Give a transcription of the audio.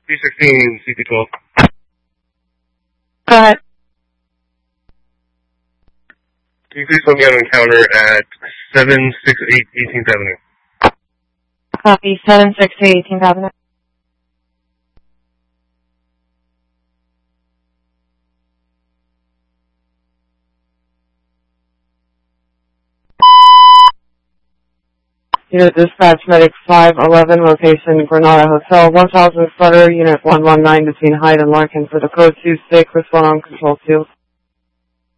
B16, CP12. Go ahead. Can you please put me on an encounter at 768 18th Avenue? Copy, 768 18th Avenue. Unit Dispatch Medic 511, location Granada Hotel, 1000 Sutter, Unit 119 between Hyde and Larkin for the code 26, respond on control 2.